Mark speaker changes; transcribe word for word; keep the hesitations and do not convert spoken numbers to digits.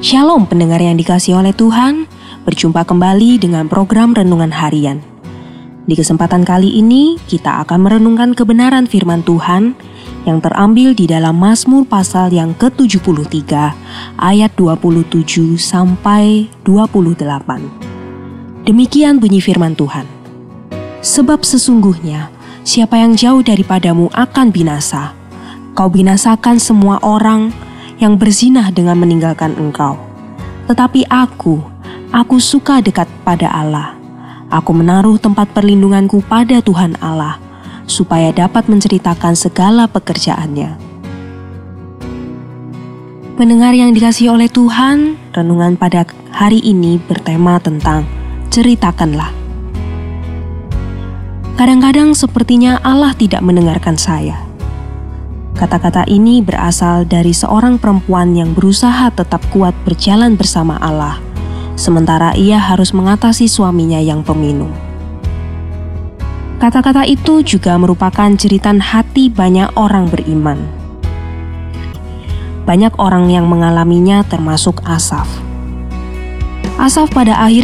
Speaker 1: Shalom pendengar yang dikasihi oleh Tuhan, berjumpa kembali dengan program Renungan Harian. Di kesempatan kali ini, kita akan merenungkan kebenaran firman Tuhan yang terambil di dalam Mazmur pasal yang ke tujuh puluh tiga, ayat dua puluh tujuh sampai dua puluh delapan. Demikian bunyi firman Tuhan. Sebab sesungguhnya, siapa yang jauh daripadamu akan binasa. Kau binasakan semua orang yang berzinah dengan meninggalkan engkau. Tetapi aku, aku suka dekat pada Allah. Aku menaruh tempat perlindunganku pada Tuhan Allah, supaya dapat menceritakan segala pekerjaannya. Pendengar yang dikasihi oleh Tuhan, renungan pada hari ini bertema tentang ceritakanlah. Kadang-kadang sepertinya Allah tidak mendengarkan saya. Kata-kata ini berasal dari seorang perempuan yang berusaha tetap kuat berjalan bersama Allah, sementara ia harus mengatasi suaminya yang peminum. Kata-kata itu juga merupakan jeritan hati banyak orang beriman. Banyak orang yang mengalaminya termasuk Asaf. Asaf pada akhirnya